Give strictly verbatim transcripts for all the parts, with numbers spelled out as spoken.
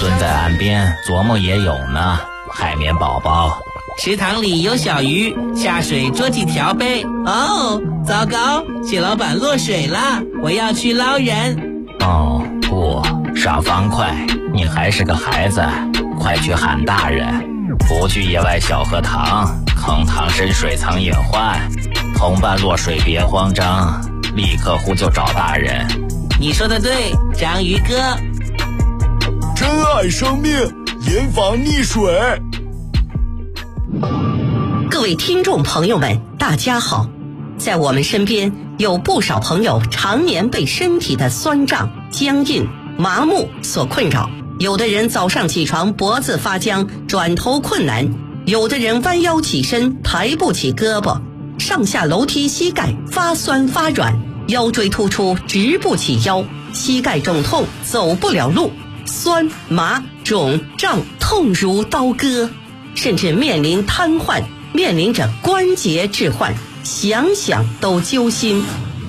蹲在岸边琢磨也有呢。海绵宝宝， 池塘里有小鱼，下水捉几条呗。哦，糟糕，蟹老板落水了，我要去捞人。 哦不，傻方块，你还是个孩子，快去喊大人。不去野外小河塘，坑塘深水藏隐患。同伴落水别慌张，立刻呼救找大人。 你说的对，章鱼哥。 珍爱生命，严防溺水。 各位听众朋友们，大家好。在我们身边有不少朋友常年被身体的酸胀、僵硬、麻木所困扰。有的人早上起床脖子发僵，转头困难；有的人弯腰起身抬不起胳膊，上下楼梯膝盖发酸发软，腰椎突出直不起腰，膝盖肿痛走不了路，酸麻肿胀痛如刀割，甚至面临瘫痪，面临着关节置换，想想都揪心。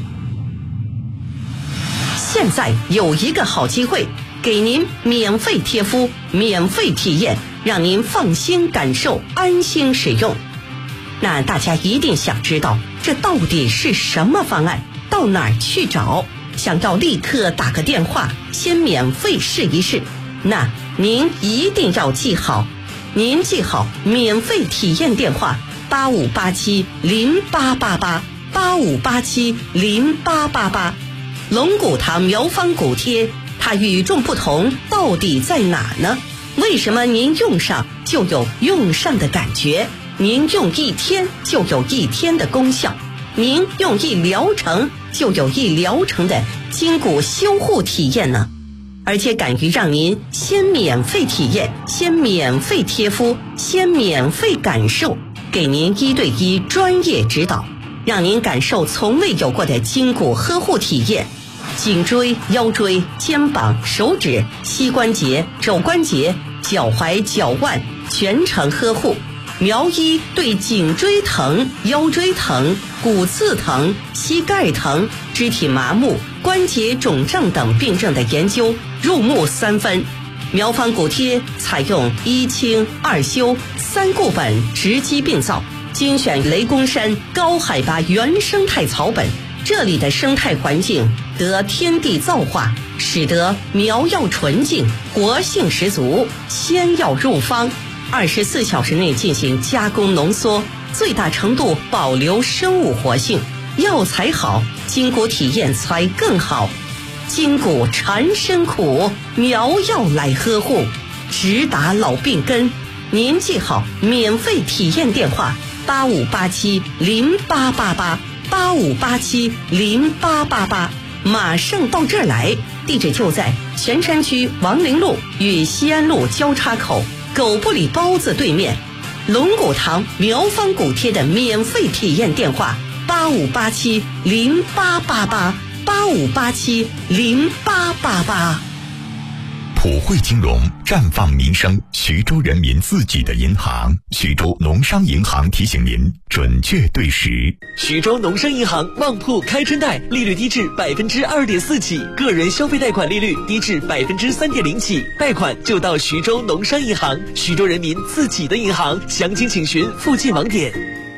现在有一个好机会，给您免费贴敷，免费体验，让您放心感受，安心使用。那大家一定想知道，这到底是什么方案？到哪儿去找？想要立刻打个电话，先免费试一试。那您一定要记好，您记好免费体验电话八五八七零八八八八五八七零八八八。龙骨堂苗方骨贴，它与众不同到底在哪呢？为什么您用上就有用上的感觉？您用一天就有一天的功效，您用一疗程就有一疗程的筋骨修护体验呢？而且敢于让您先免费体验，先免费贴敷，先免费感受，给您一对一专业指导，让您感受从未有过的筋骨呵护体验。颈椎、腰椎、肩膀、手指、膝关节、肘关节、脚踝、脚腕全程呵护。苗医对颈椎疼、腰椎疼、骨刺疼、膝盖疼、肢体麻木、关节肿胀等病症的研究入木三分。苗方骨贴采用一清二修三固本直击病灶，精选雷公山高海拔原生态草本，这里的生态环境得天地造化，使得苗药纯净，活性十足，仙药入方，二十四小时内进行加工浓缩，最大程度保留生物活性。药材好，筋骨体验才更好。筋骨缠身苦，苗药来呵护，直达老病根。您记好免费体验电话八五八七零八八八八五八七零八八八，马上到这儿来。地址就在泉山区王陵路与西安路交叉口狗不理包子对面。龙骨堂苗方骨贴的免费体验电话八五八七零八八八八五八七零八八八。 普惠金融，绽放民生，徐州人民自己的银行。徐州农商银行提醒您准确对时。 徐州农商银行旺铺开春贷，利率低至百分之二点四起，个人消费贷款利率低至百分之三点零起，贷款就到徐州农商银行，徐州人民自己的银行。详情请询附近网点。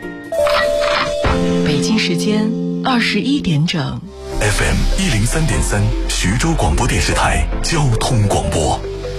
北京时间二十一点整。 F M 一零三点三，徐州广播电视台交通广播。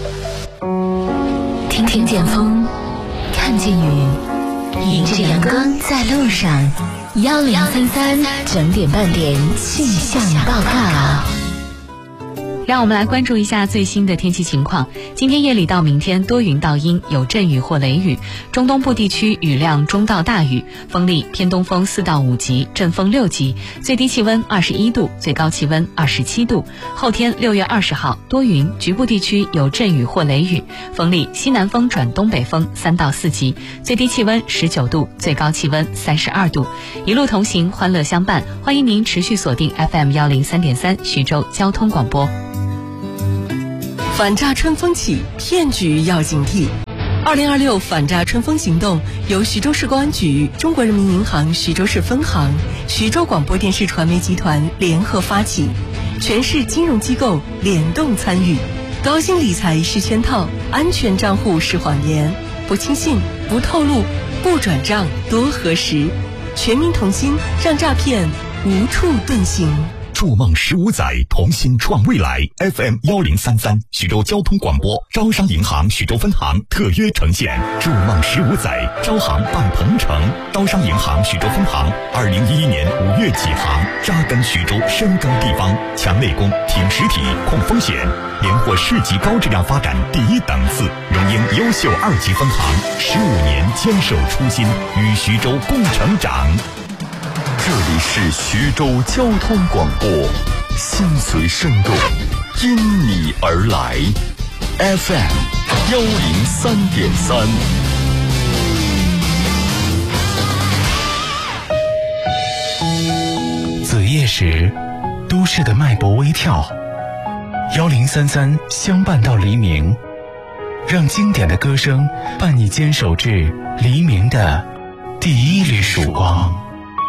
听听见风，看见雨，迎着阳光在路上。幺零三三整点半点气象报告。 让我们来关注一下最新的天气情况。今天夜里到明天多云到阴，有阵雨或雷雨，中东部地区雨量中到大雨，风力偏东风四到五级，阵风六级，最低气温二十一度，最高气温二十七度。后天六月二十号多云，局部地区有阵雨或雷雨，风力西南风转东北风三到四级，最低气温十九度，最高气温三十二度。一路同行，欢乐相伴，欢迎您持续锁定 F M 幺零三点三徐州交通广播。 反诈春风起，骗局要警惕。二零二六反诈春风行动由徐州市公安局、中国人民银行徐州市分行、徐州广播电视传媒集团联合发起，全市金融机构联动参与， 高薪理财是圈套，安全账户是谎言，不轻信，不透露，不转账，多核实。全民同心，让诈骗无处遁形。 筑梦十五载，同心创未来。F M 幺零三三，徐州交通广播，招商银行徐州分行特约呈现。筑梦十五载，招行办鹏程。招商银行徐州分行，二零一一年五月起航，扎根徐州，深耕地方，强内功，挺实体，控风险，连获市级高质量发展第一档次，荣膺优秀二级分行。十五年坚守初心，与徐州共成长。 这里是徐州交通广播，心随声动，因你而来。F M 幺零三点三。 子夜时，都市的脉搏微跳。幺零三三相伴到黎明，让经典的歌声伴你坚守至黎明的第一缕曙光。